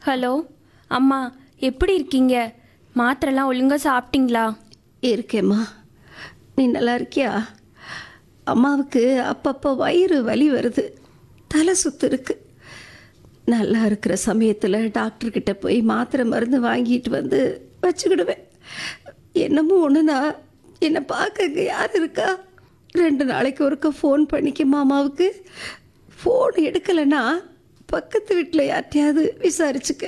Hello அம்மா, எப்படி இருக்கீங்க? மாத்திரைலாம் ஒழுங்காக சாப்பிட்டீங்களா? இருக்கேம்மா. நீ நல்லா இருக்கியா? அம்மாவுக்கு அப்பப்போ வயிறு வலி வருது, தலை சுத்து இருக்கு. நல்லா இருக்கிற சமயத்தில் டாக்டர்கிட்ட போய் மாத்திரை மருந்து வாங்கிட்டு வந்து வச்சுக்கிடுவேன். என்னமோ ஒன்றுனா என்னை பார்க்க இங்கே யார் இருக்கா? 2 நாளைக்கு ஒருக்க ஃபோன் பண்ணிக்க மாமாவுக்கு. ஃபோன் எடுக்கலைன்னா பக்கத்து வீட்டில் யார்ட்டையாவது விசாரிச்சுக்க.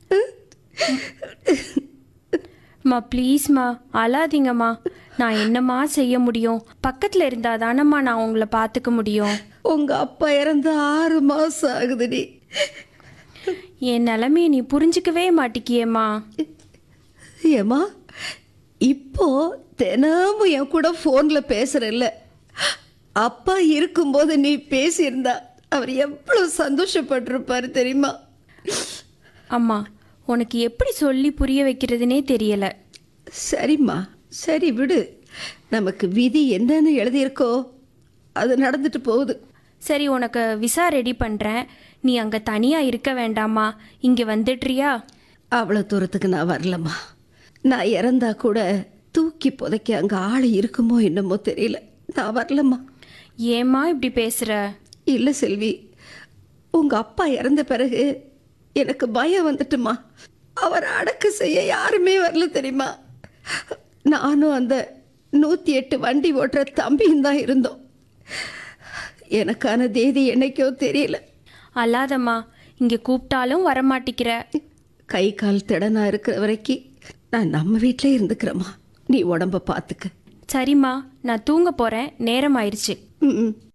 அம்மா ப்ளீஸ்மா, அழாதீங்கம்மா. நான் என்னம்மா செய்ய முடியும்? பக்கத்தில் இருந்தால் தானம்மா நான் உங்களை பார்த்துக்க முடியும். உங்கள் அப்பா இறந்து 6 மாதம் ஆகுதுடி. என் நிலைமையை நீ புரிஞ்சிக்கவே மாட்டிக்கியேம்மா. ஏம்மா, இப்போ தினமும் என் கூட ஃபோனில் பேசுகிறல்ல, அப்பா இருக்கும்போது நீ பேசியிருந்தா அவர் எவ்வளோ சந்தோஷப்பட்டிருப்பார் தெரியுமா? அம்மா, உனக்கு எப்படி சொல்லி புரிய வைக்கிறதுனே தெரியலை. சரிம்மா, சரி விடு. நமக்கு விதி என்னன்னு எழுதியிருக்கோ அது நடந்துட்டு போகுது. சரி, உனக்கு விசா ரெடி பண்ணுறேன். நீ அங்கே தனியாக இருக்க வேண்டாமா, இங்கே வந்துடுறியா? அவ்வளோ தூரத்துக்கு நான் வரலம்மா. நான் இறந்தா கூட தூக்கி புதைக்க அங்கே ஆள் இருக்குமோ என்னமோ தெரியல. நான் வரலம்மா. ஏம்மா இப்படி பேசுகிற? இல்லை செல்வி, உங்கள் அப்பா இறந்த பிறகு எனக்கு பயம் வந்துட்டுமா. அவரை அடக்க செய்ய யாருமே வரல தெரியுமா? நானும் அந்த 108 வண்டி ஓட்டுற தம்பியும் தான் இருந்தோம். எனக்கான தேதி என்னைக்கோ தெரியல. அல்லாதம்மா, இங்கே கூப்பிட்டாலும் வரமாட்டிக்கிற. கை கால் திடனா இருக்கிற வரைக்கும் நான் நம்ம வீட்டிலே இருந்துக்கிறேம்மா. நீ உடம்ப பார்த்துக்க. சரிம்மா, நான் தூங்க போகிறேன், நேரம் ஆயிடுச்சு. ம்